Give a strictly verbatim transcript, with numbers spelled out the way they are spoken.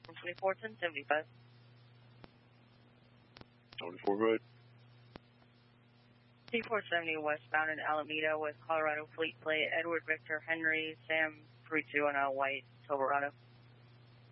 twenty-four ten seventy-five. twenty-four, go ahead. T four seventy westbound in Alameda with Colorado Fleet Plate, Edward Victor Henry, Sam three two one zero White, Silverado.